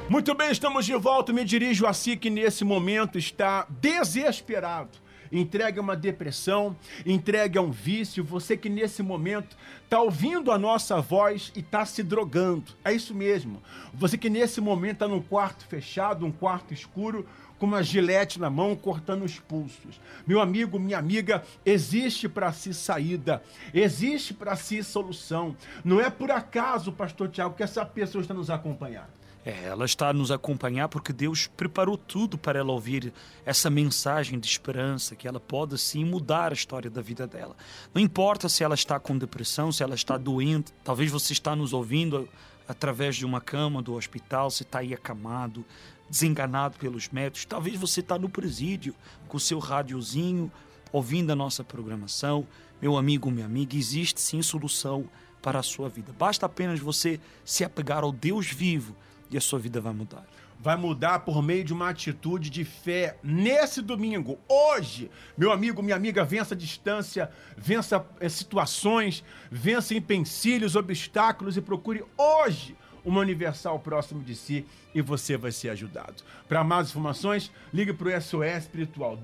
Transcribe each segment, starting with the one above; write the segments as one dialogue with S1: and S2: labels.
S1: Muito bem, estamos de volta. Me dirijo a si que nesse momento está desesperado, entregue a uma depressão, entregue a um vício. Você que nesse momento está ouvindo a nossa voz e está se drogando. É isso mesmo. Você que nesse momento está num quarto fechado, um quarto escuro, com uma gilete na mão, cortando os pulsos. Meu amigo, minha amiga, existe para si saída, existe para si solução. Não é por acaso, pastor Tiago, que essa pessoa está nos acompanhando.
S2: Ela está a nos acompanhar porque Deus preparou tudo para ela ouvir essa mensagem de esperança, que ela pode sim mudar a história da vida dela. Não importa se ela está com depressão, se ela está doente, talvez você está nos ouvindo através de uma cama do hospital, você está aí acamado, desenganado pelos médicos, talvez você está no presídio com o seu radiozinho, ouvindo a nossa programação. Meu amigo, minha amiga, existe sim solução para a sua vida. Basta apenas você se apegar ao Deus vivo e a sua vida vai mudar.
S1: Vai mudar por meio de uma atitude de fé. Nesse domingo, hoje, meu amigo, minha amiga, vença a distância, vença situações, vença empecilhos, obstáculos e procure hoje uma Universal próximo de si e você vai ser ajudado. Para mais informações, ligue para o SOS Espiritual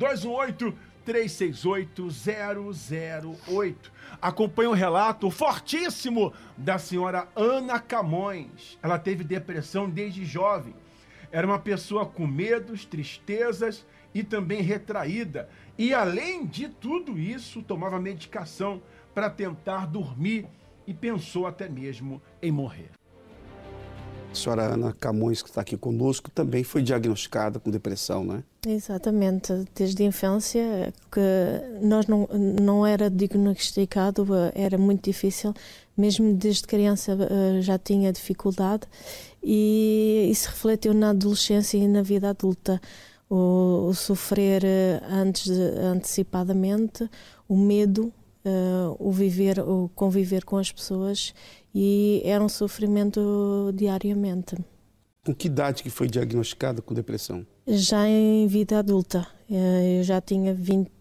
S1: 218-368-008. Acompanhe o relato fortíssimo da senhora Ana Camões. Ela teve depressão desde jovem. Era uma pessoa com medos, tristezas e também retraída. E além de tudo isso, tomava medicação para tentar dormir e pensou até mesmo em morrer.
S3: A senhora Ana Camões, que está aqui conosco, também foi diagnosticada com depressão, não é?
S4: Exatamente, desde a infância, que nós não era diagnosticado, era muito difícil, mesmo desde criança já tinha dificuldade e isso refletiu na adolescência e na vida adulta. O sofrer antecipadamente, o medo, o conviver com as pessoas, e era um sofrimento diariamente.
S3: Com que idade que foi diagnosticada com depressão?
S4: Já em vida adulta. Eu já tinha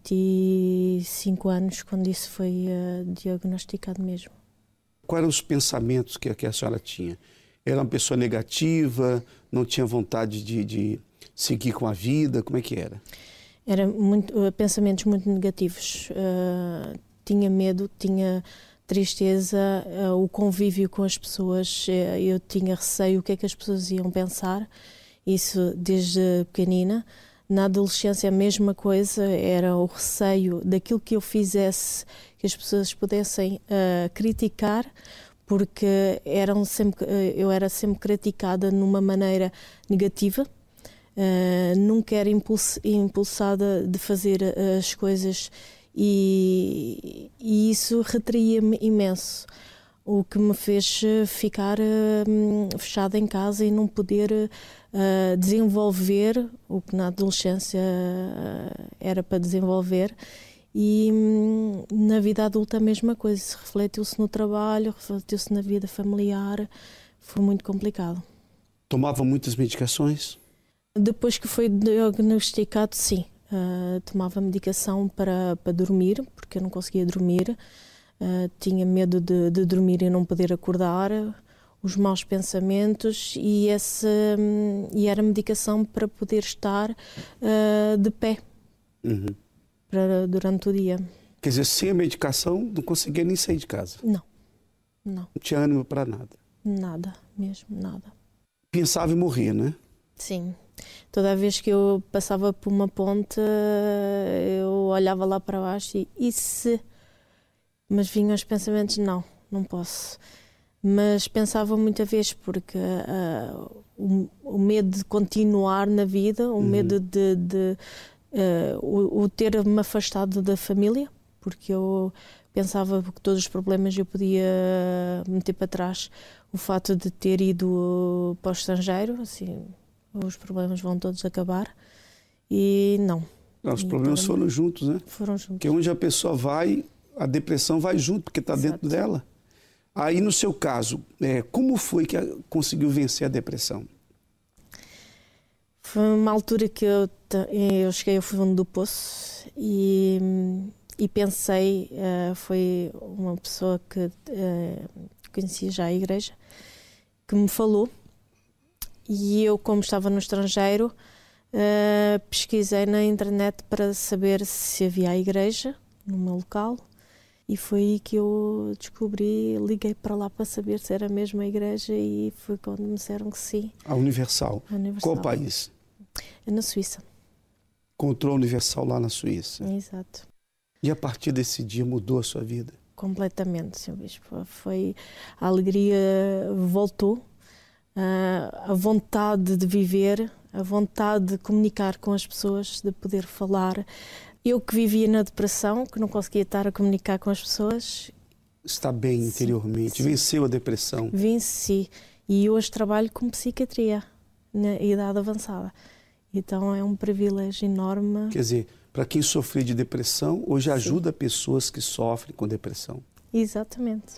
S4: 25 anos quando isso foi diagnosticado mesmo.
S3: Quais eram os pensamentos que a senhora tinha? Era uma pessoa negativa, não tinha vontade de seguir com a vida? Como é que era?
S4: Era pensamentos muito negativos. Tinha medo, tinha tristeza, o convívio com as pessoas, eu tinha receio o que é que as pessoas iam pensar, isso desde pequenina. Na adolescência a mesma coisa, era o receio daquilo que eu fizesse, que as pessoas pudessem criticar, porque eu era sempre criticada numa maneira negativa, nunca era impulsada de fazer as coisas. E isso retraía-me imenso, o que me fez ficar fechada em casa e não poder desenvolver o que na adolescência era para desenvolver. E na vida adulta a mesma coisa, isso refletiu-se no trabalho, refletiu-se na vida familiar, foi muito complicado.
S3: Tomava muitas medicações?
S4: Depois que foi diagnosticado, sim. Tomava medicação para dormir, porque eu não conseguia dormir, tinha medo de dormir e não poder acordar, os maus pensamentos e era medicação para poder estar de pé durante o dia.
S3: Quer dizer, sem a medicação não conseguia nem sair de casa?
S4: Não.
S3: Não tinha ânimo para nada?
S4: Nada, mesmo nada.
S3: Pensava em morrer, né?
S4: Sim. Toda vez que eu passava por uma ponte, eu olhava lá para baixo e se... Mas vinham os pensamentos, não posso. Mas pensava muita vez, porque o medo de continuar na vida, o medo de o ter-me afastado da família, porque eu pensava que todos os problemas eu podia meter para trás. O fato de ter ido para o estrangeiro, assim... os problemas vão todos acabar e não.
S3: Os problemas foram juntos, né?
S4: Foram juntos.
S3: Porque onde a pessoa vai, a depressão vai junto, porque está dentro dela. Aí, no seu caso, como foi que conseguiu vencer a depressão?
S4: Foi uma altura que eu cheguei ao fundo do poço e pensei, foi uma pessoa que conhecia já a igreja, que me falou. E eu, como estava no estrangeiro, pesquisei na internet para saber se havia a igreja no meu local. E foi aí que eu descobri, liguei para lá para saber se era a mesma igreja e foi quando me disseram que sim.
S3: A Universal.
S4: A Universal.
S3: Qual país?
S4: É na Suíça.
S3: Encontrou a Universal lá na Suíça.
S4: Exato.
S3: E a partir desse dia mudou a sua vida?
S4: Completamente, Sr. Bispo. Foi, a alegria voltou, a vontade de viver, a vontade de comunicar com as pessoas, de poder falar. Eu que vivia na depressão, que não conseguia estar a comunicar com as pessoas.
S3: Está bem interiormente, sim. Venceu a depressão.
S4: Venci. E hoje trabalho com psiquiatria, na idade avançada. Então é um privilégio enorme.
S3: Quer dizer, para quem sofreu de depressão, hoje ajuda pessoas que sofrem com depressão.
S4: Exatamente.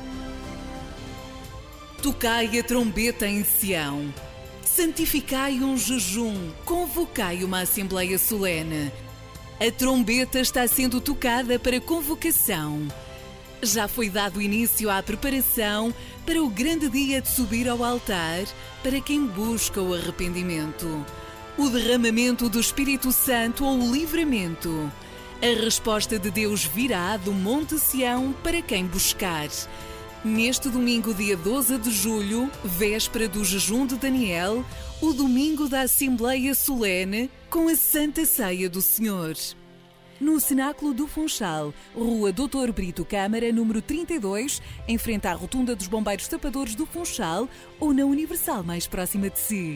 S5: Tocai a trombeta em Sião, santificai um jejum, convocai uma assembleia solene. A trombeta está sendo tocada para convocação. Já foi dado início à preparação para o grande dia de subir ao altar para quem busca o arrependimento. O derramamento do Espírito Santo ou o livramento. A resposta de Deus virá do Monte Sião para quem buscar. Neste domingo, dia 12 de julho, véspera do jejum de Daniel, o domingo da Assembleia Solene com a Santa Ceia do Senhor. No Cenáculo do Funchal, Rua Dr. Brito Câmara, número 32, em frente à Rotunda dos Bombeiros Tapadores do Funchal ou na Universal mais próxima de si.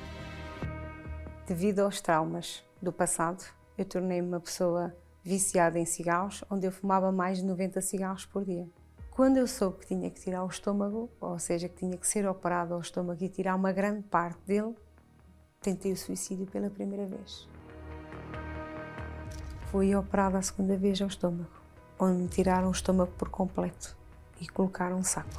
S6: Devido aos traumas do passado, eu tornei-me uma pessoa viciada em cigarros, onde eu fumava mais de 90 cigarros por dia. Quando eu soube que tinha que tirar o estômago, ou seja, que tinha que ser operado ao estômago e tirar uma grande parte dele, tentei o suicídio pela primeira vez. Fui operada a segunda vez ao estômago, onde me tiraram o estômago por completo e colocaram um saco.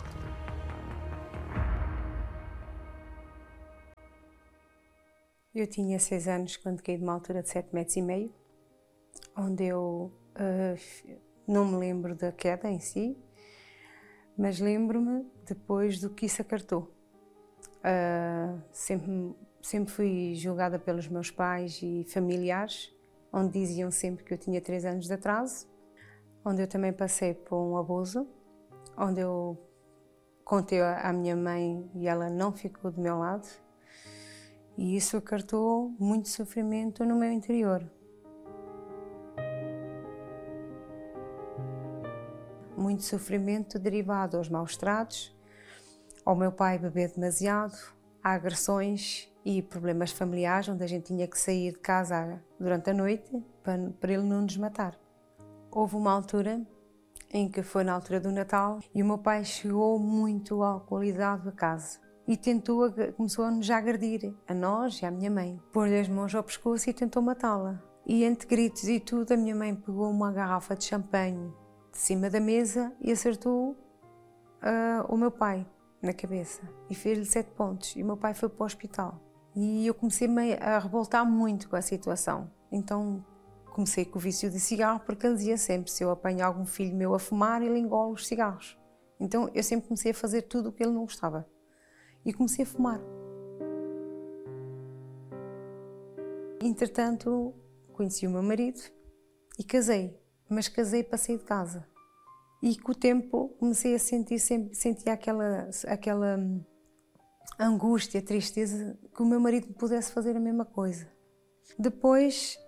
S6: Eu tinha 6 anos quando caí de uma altura de 7,5 metros, onde eu não me lembro da queda em si, mas lembro-me depois do que isso acarretou. Sempre fui julgada pelos meus pais e familiares, onde diziam sempre que eu tinha 3 anos de atraso, onde eu também passei por um abuso, onde eu contei à minha mãe e ela não ficou do meu lado, e isso acarretou muito sofrimento no meu interior. Muito sofrimento derivado aos maus tratos, ao meu pai beber demasiado, a agressões e problemas familiares, onde a gente tinha que sair de casa durante a noite para ele não nos matar. Houve uma altura em que foi na altura do Natal e o meu pai chegou muito alcoolizado a casa e começou a nos agredir, a nós e à minha mãe. Pôs-lhe as mãos ao pescoço e tentou matá-la. E entre gritos e tudo, a minha mãe pegou uma garrafa de champanhe de cima da mesa e acertou o meu pai na cabeça e fez-lhe 7 pontos e o meu pai foi para o hospital. E eu comecei a revoltar muito com a situação. Então comecei com o vício de cigarro, porque ele dizia sempre, se eu apanho algum filho meu a fumar, ele engole os cigarros. Então eu sempre comecei a fazer tudo o que ele não gostava. E comecei a fumar. Entretanto, conheci o meu marido e casei. Mas casei para sair de casa. E com o tempo comecei a sentir aquela angústia, tristeza, que o meu marido pudesse fazer a mesma coisa. Depois,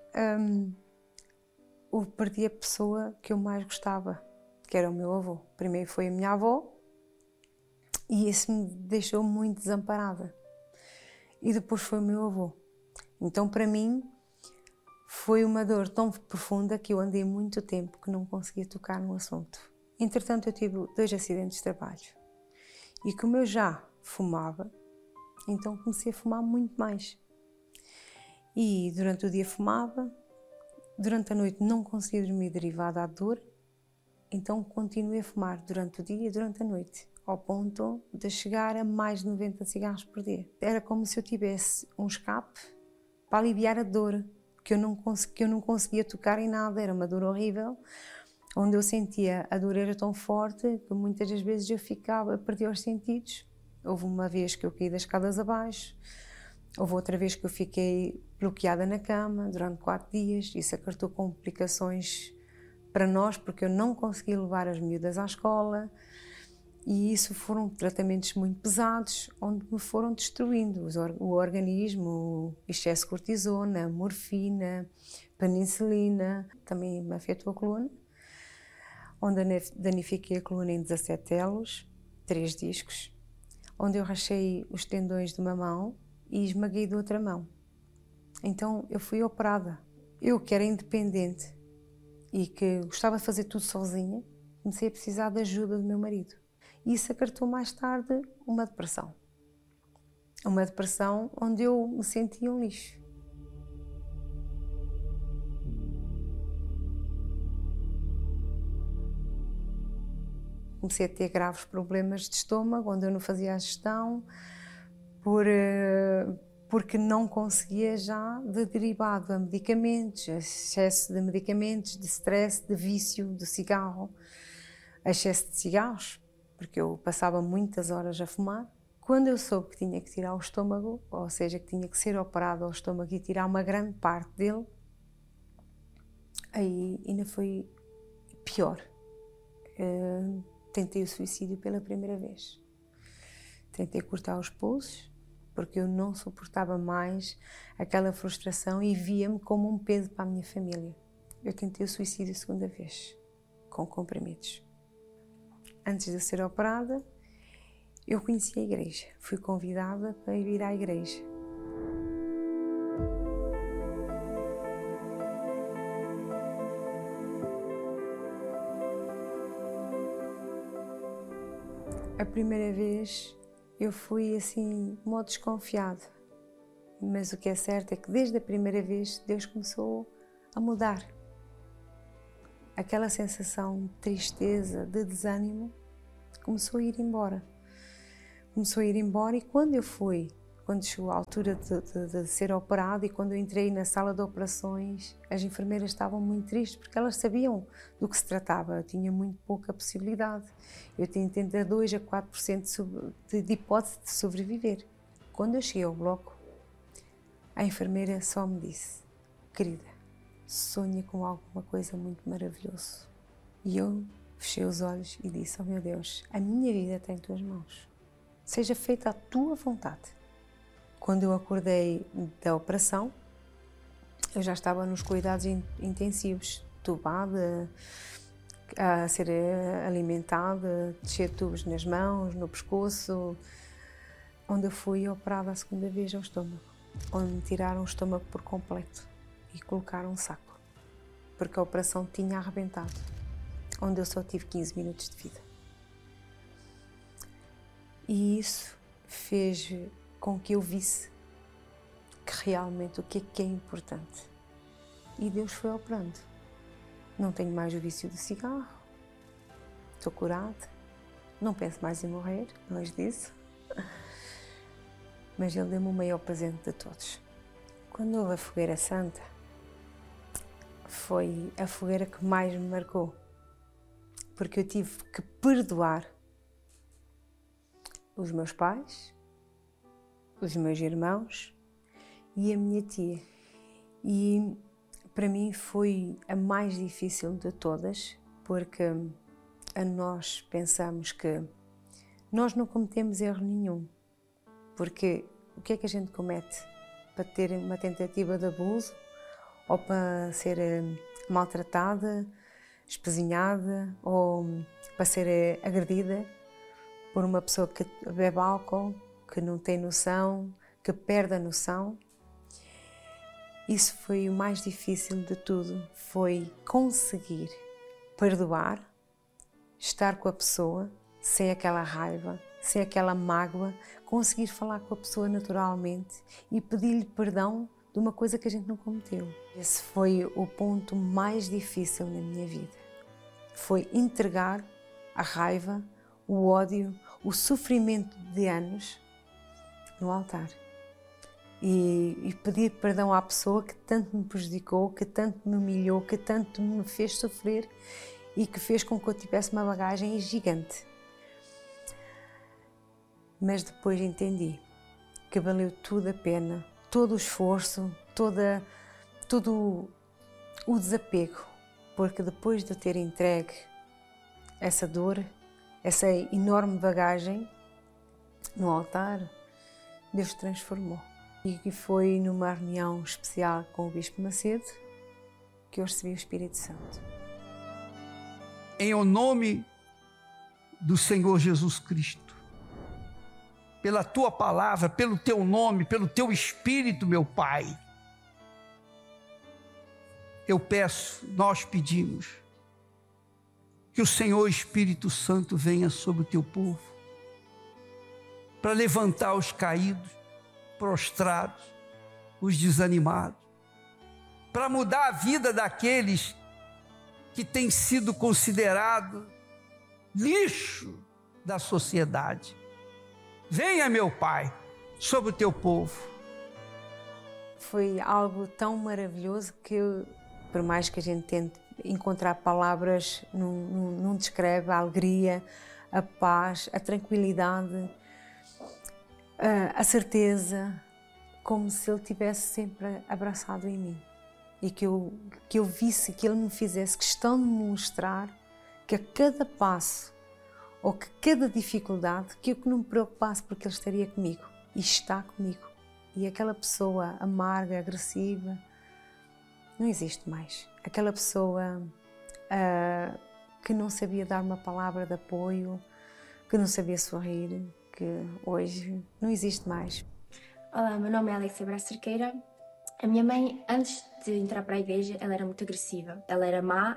S6: eu perdi a pessoa que eu mais gostava, que era o meu avô. Primeiro foi a minha avó, e isso me deixou muito desamparada. E depois foi o meu avô. Então, para mim, foi uma dor tão profunda que eu andei muito tempo que não conseguia tocar no assunto. Entretanto, eu tive 2 acidentes de trabalho. E como eu já fumava, então comecei a fumar muito mais. E durante o dia fumava, durante a noite não conseguia dormir derivado à dor, então continuei a fumar durante o dia e durante a noite, ao ponto de chegar a mais de 90 cigarros por dia. Era como se eu tivesse um escape para aliviar a dor, que eu não conseguia tocar em nada, era uma dor horrível, onde eu sentia a dor era tão forte que muitas das vezes eu perdia os sentidos Houve uma vez que eu caí das escadas abaixo, houve outra vez que eu fiquei bloqueada na cama durante 4 dias. Isso acarretou complicações para nós, porque eu não consegui levar as miúdas à escola. E isso foram tratamentos muito pesados, onde me foram destruindo o organismo, excesso de cortisona, morfina, penicilina. Também me afetou a coluna, onde danifiquei a coluna em 17 elos, 3 discos, onde eu rachei os tendões de uma mão e esmaguei de outra mão. Então eu fui operada. Eu que era independente e que gostava de fazer tudo sozinha, comecei a precisar da ajuda do meu marido. E isso acarretou mais tarde uma depressão. Uma depressão onde eu me sentia um lixo. Comecei a ter graves problemas de estômago, onde eu não fazia a gestão, porque não conseguia já, derivado a medicamentos, excesso de medicamentos, de stress, de vício, do cigarro, excesso de cigarros, porque eu passava muitas horas a fumar. Quando eu soube que tinha que tirar o estômago, ou seja, que tinha que ser operado ao estômago e tirar uma grande parte dele, aí ainda foi pior. Tentei o suicídio pela primeira vez. Tentei cortar os pulsos, porque eu não suportava mais aquela frustração e via-me como um peso para a minha família. Eu tentei o suicídio a segunda vez, com comprimidos. Antes de eu ser operada, eu conheci a igreja. Fui convidada para ir à igreja. A primeira vez eu fui assim, modo desconfiado. Mas o que é certo é que desde a primeira vez Deus começou a mudar. Aquela sensação de tristeza, de desânimo, começou a ir embora. Começou a ir embora e quando chegou a altura de ser operada e quando eu entrei na sala de operações, as enfermeiras estavam muito tristes porque elas sabiam do que se tratava. Eu tinha muito pouca possibilidade. Eu tinha entre 2 a 4% de hipótese de sobreviver. Quando eu cheguei ao bloco, a enfermeira só me disse: querida, sonha com alguma coisa muito maravilhosa. E eu fechei os olhos e disse: oh meu Deus, a minha vida está em tuas mãos. Seja feita a tua vontade. Quando eu acordei da operação, eu já estava nos cuidados intensivos, tubada, a ser alimentada, cheia de tubos nas mãos, no pescoço, onde eu fui operada a segunda vez ao estômago, onde me tiraram o estômago por completo e colocaram um saco, porque a operação tinha arrebentado, onde eu só tive 15 minutos de vida. E isso fez com que eu visse que realmente o que é importante. E Deus foi operando. Não tenho mais o vício do cigarro, estou curada, não penso mais em morrer, longe disso. Mas Ele deu-me o maior presente de todos. Quando houve a Fogueira Santa, foi a fogueira que mais me marcou, porque eu tive que perdoar os meus pais, os meus irmãos e a minha tia. E para mim foi a mais difícil de todas, porque nós pensamos que nós não cometemos erro nenhum, porque o que é que a gente comete? Para ter uma tentativa de abuso ou para ser maltratada, espezinhada ou para ser agredida por uma pessoa que bebe álcool, que não tem noção, que perde a noção. Isso foi o mais difícil de tudo, foi conseguir perdoar, estar com a pessoa sem aquela raiva, sem aquela mágoa, conseguir falar com a pessoa naturalmente e pedir-lhe perdão de uma coisa que a gente não cometeu. Esse foi o ponto mais difícil na minha vida. Foi entregar a raiva, o ódio, o sofrimento de anos no altar. E pedir perdão à pessoa que tanto me prejudicou, que tanto me humilhou, que tanto me fez sofrer e que fez com que eu tivesse uma bagagem gigante. Mas depois entendi que valeu tudo a pena, todo o esforço, todo o desapego, porque depois de ter entregue essa dor, essa enorme bagagem no altar, Deus transformou. E foi numa reunião especial com o Bispo Macedo que eu recebi o Espírito Santo.
S7: Em o nome do Senhor Jesus Cristo, pela Tua palavra, pelo Teu nome, pelo Teu Espírito, meu Pai, eu peço, nós pedimos, que o Senhor Espírito Santo venha sobre o Teu povo, para levantar os caídos, prostrados, os desanimados, para mudar a vida daqueles que têm sido considerados lixo da sociedade. Venha, meu Pai, sobre o Teu povo.
S6: Foi algo tão maravilhoso que, por mais que a gente tente encontrar palavras, não descreve a alegria, a paz, a tranquilidade, a certeza, como se Ele tivesse sempre abraçado em mim. E que eu visse, que Ele me fizesse questão de me mostrar que a cada passo, ou que cada dificuldade, que eu não me preocupasse porque Ele estaria comigo. E está comigo. E aquela pessoa amarga, agressiva, não existe mais. Aquela pessoa que não sabia dar uma palavra de apoio, que não sabia sorrir, que hoje não existe mais.
S8: Olá, meu nome é Alexia Brás Cerqueira. A minha mãe, antes de entrar para a igreja, ela era muito agressiva. Ela era má,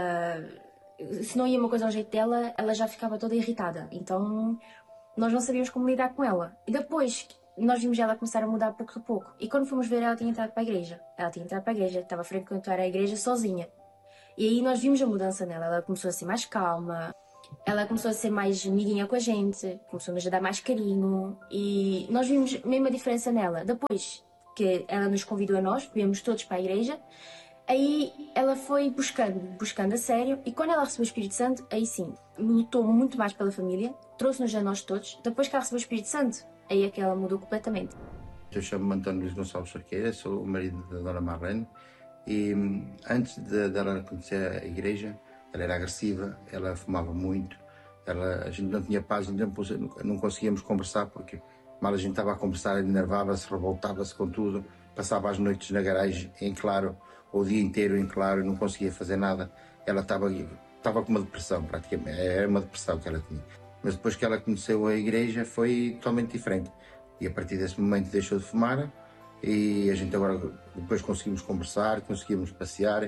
S8: se não ia uma coisa ao jeito dela, ela já ficava toda irritada. Então, nós não sabíamos como lidar com ela. E depois, nós vimos ela começar a mudar pouco a pouco. E quando fomos ver, ela tinha entrado para a igreja. Estava a frequentar a igreja sozinha. E aí nós vimos a mudança nela. Ela começou a ser mais calma, ela começou a ser mais amiguinha com a gente, começou-nos a dar mais carinho. E nós vimos mesmo a diferença nela. Depois que ela nos convidou a nós, viemos todos para a igreja, aí ela foi buscando a sério, e quando ela recebeu o Espírito Santo, aí sim, lutou muito mais pela família, trouxe-nos a nós todos. Depois que ela recebeu o Espírito Santo, aí é que ela mudou completamente.
S9: Eu chamo-me António Luís Gonçalves Cerqueira, sou o marido da Dona Marlene, e antes dela conhecer a igreja, ela era agressiva, ela fumava muito, a gente não tinha paz, não conseguíamos conversar, porque mal a gente estava a conversar, ele enervava-se, revoltava-se com tudo, passava as noites na garagem em claro, ou o dia inteiro em claro, não conseguia fazer nada. Ela estava com uma depressão, praticamente, era uma depressão que ela tinha. Mas depois que ela conheceu a igreja foi totalmente diferente. E a partir desse momento deixou de fumar, e a gente agora depois conseguimos conversar, conseguimos passear,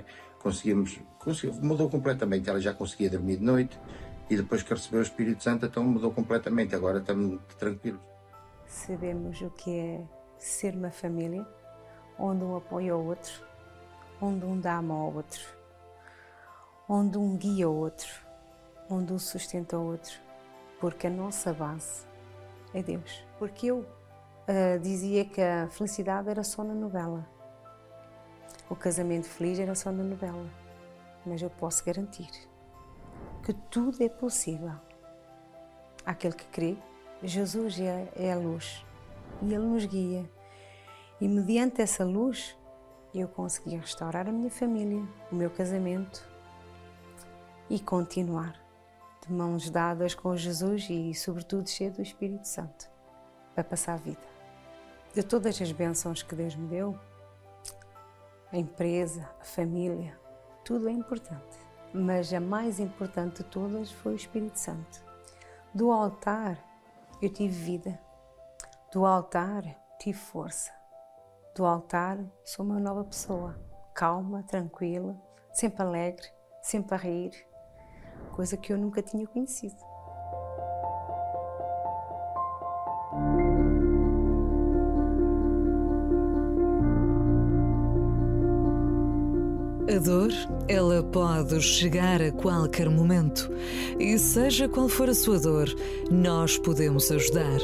S9: mudou completamente. Ela já conseguia dormir de noite, e depois que recebeu o Espírito Santo, então mudou completamente. Agora estamos tranquilos.
S6: Sabemos o que é ser uma família, onde um apoia o outro, onde um dá a mão ao outro, onde um guia o outro, onde um sustenta o outro, porque a nossa base é Deus. Porque eu dizia que a felicidade era só na novela, o casamento feliz era só na novela, mas eu posso garantir que tudo é possível àquele que crê. Jesus é a luz e Ele nos guia, e mediante essa luz eu consegui restaurar a minha família, o meu casamento, e continuar de mãos dadas com Jesus e sobretudo cheio do Espírito Santo para passar a vida. De todas as bênçãos que Deus me deu, a empresa, a família, tudo é importante, mas a mais importante de todas foi o Espírito Santo. Do altar eu tive vida, do altar tive força, do altar sou uma nova pessoa, calma, tranquila, sempre alegre, sempre a rir, coisa que eu nunca tinha conhecido.
S5: A dor, ela pode chegar a qualquer momento. E seja qual for a sua dor, nós podemos ajudar.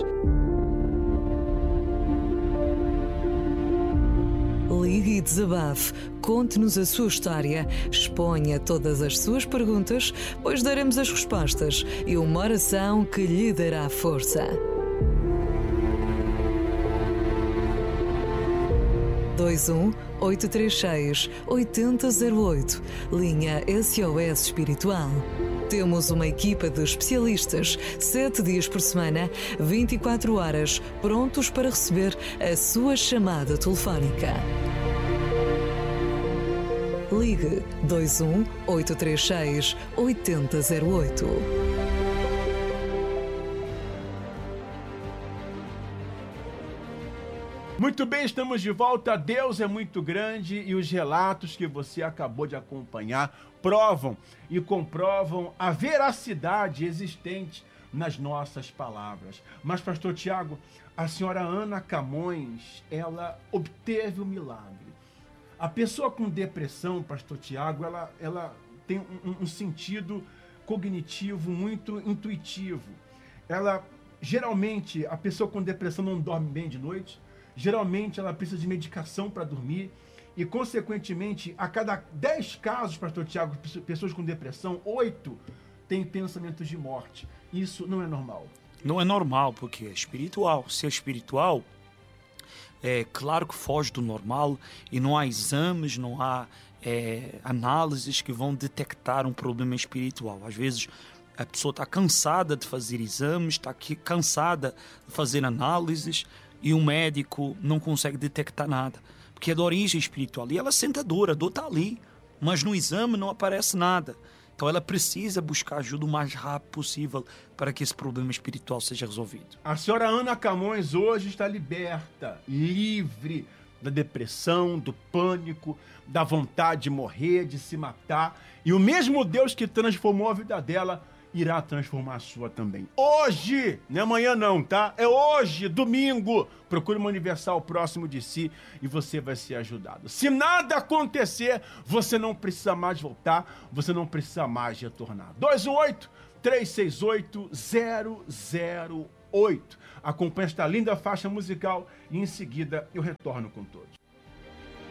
S5: Ligue e desabafe, conte-nos a sua história, exponha todas as suas perguntas, pois daremos as respostas e uma oração que lhe dará força.
S10: 21 836 8008. Linha SOS Espiritual. Temos uma equipa de especialistas, 7 dias por semana, 24 horas, prontos para receber a sua chamada telefónica. Ligue 21 836 8008.
S1: Muito bem, estamos de volta. Deus é muito grande e os relatos que você acabou de acompanhar provam e comprovam a veracidade existente nas nossas palavras. Mas, pastor Tiago, a senhora Ana Camões, ela obteve o milagre. A pessoa com depressão, pastor Tiago, ela tem um sentido cognitivo muito intuitivo. Geralmente, a pessoa com depressão não dorme bem de noite. Geralmente ela precisa de medicação para dormir e, consequentemente, a cada 10 casos, pastor Tiago, pessoas com depressão, 8 têm pensamentos de morte. Isso não é normal.
S2: Não é normal, porque é espiritual. Se é espiritual, é claro que foge do normal e não há exames, não há análises que vão detectar um problema espiritual. Às vezes a pessoa está cansada de fazer exames, está cansada de fazer análises, e o médico não consegue detectar nada, porque é de origem espiritual. E ela sente a dor está ali, mas no exame não aparece nada. Então ela precisa buscar ajuda o mais rápido possível para que esse problema espiritual seja resolvido.
S1: A senhora Ana Camões hoje está liberta, livre da depressão, do pânico, da vontade de morrer, de se matar. E o mesmo Deus que transformou a vida dela irá transformar a sua também. Hoje, não é amanhã não, tá? É hoje, domingo. Procure uma Universal próximo de si e você vai ser ajudado. Se nada acontecer, você não precisa mais voltar, você não precisa mais retornar. 218-368-008. Acompanhe esta linda faixa musical e em seguida eu retorno com todos.